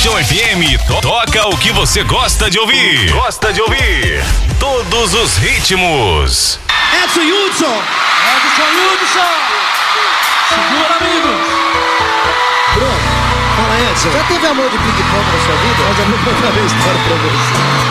Paixão FM toca o que você gosta de ouvir. Todos os ritmos. Edson Hudson. Segura, amigo. Bruno, Fala, Edson. já teve amor de ping-pong na sua vida? Eu já vou contar a minha história pra você.